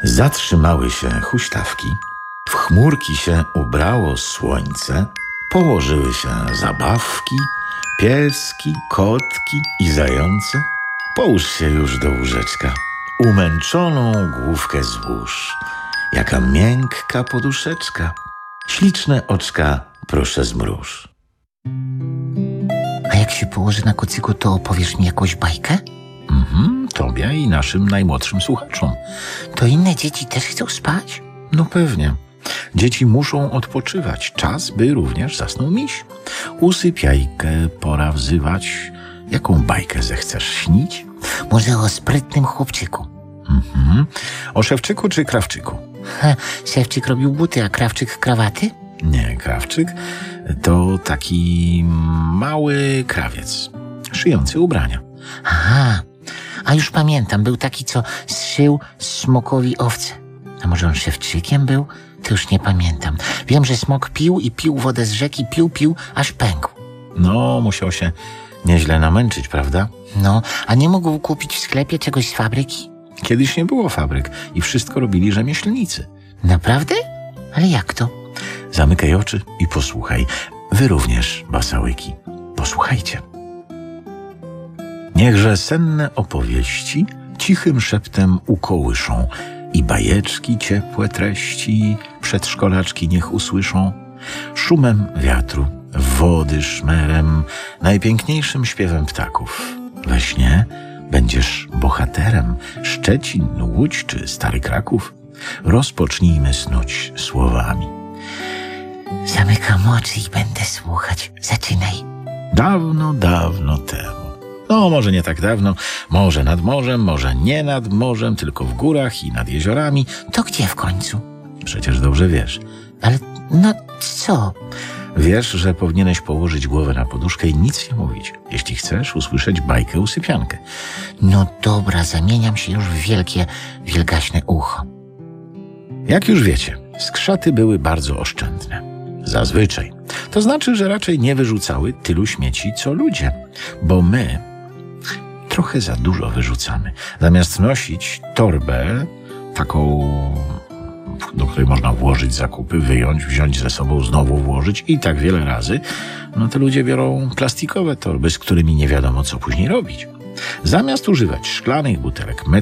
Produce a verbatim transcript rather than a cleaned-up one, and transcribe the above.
Zatrzymały się huśtawki, w chmurki się ubrało słońce, położyły się zabawki, pieski, kotki i zające. Połóż się już do łóżeczka, umęczoną główkę złóż. Jaka miękka poduszeczka, śliczne oczka proszę zmruż. A jak się położy na kocyku, to opowiesz mi jakąś bajkę? Mhm, tobie i naszym najmłodszym słuchaczom. To inne dzieci też chcą spać? No pewnie. Dzieci muszą odpoczywać. Czas, by również zasnął miś. Usypiajkę pora wzywać. Jaką bajkę zechcesz śnić? Może o sprytnym chłopczyku. Mhm. O Szewczyku czy Krawczyku? Ha, Szewczyk robił buty, a Krawczyk krawaty? Nie, Krawczyk to taki mały krawiec, szyjący ubrania. Aha, a już pamiętam, był taki, co zszył smokowi owce. A może on Szewczykiem był? To już nie pamiętam. Wiem, że smok pił i pił wodę z rzeki, pił, pił, aż pękł. No, musiał się nieźle namęczyć, prawda? No, a nie mógł kupić w sklepie czegoś z fabryki? Kiedyś nie było fabryk i wszystko robili rzemieślnicy. Naprawdę? Ale jak to? Zamykaj oczy i posłuchaj. Wy również, basałyki. Posłuchajcie. Niechże senne opowieści cichym szeptem ukołyszą i bajeczki ciepłe treści przedszkolaczki niech usłyszą. Szumem wiatru, wody szmerem, najpiękniejszym śpiewem ptaków. We śnie będziesz bohaterem, Szczecin, Łódź czy Stary Kraków. Rozpocznijmy snuć słowami. Zamykam oczy i będę słuchać. Zaczynaj. Dawno, dawno temu. No, może nie tak dawno, może nad morzem, może nie nad morzem, tylko w górach i nad jeziorami. To gdzie w końcu? Przecież dobrze wiesz. Ale no co? Wiesz, że powinieneś położyć głowę na poduszkę i nic nie mówić, jeśli chcesz usłyszeć bajkę usypiankę. No dobra, zamieniam się już w wielkie, wielgaśne ucho. Jak już wiecie, skrzaty były bardzo oszczędne. Zazwyczaj. To znaczy, że raczej nie wyrzucały tylu śmieci, co ludzie. Bo my trochę za dużo wyrzucamy. Zamiast nosić torbę, taką, do której można włożyć zakupy, wyjąć, wziąć ze sobą, znowu włożyć i tak wiele razy, no to ludzie biorą plastikowe torby, z którymi nie wiadomo, co później robić. Zamiast używać szklanych butelek,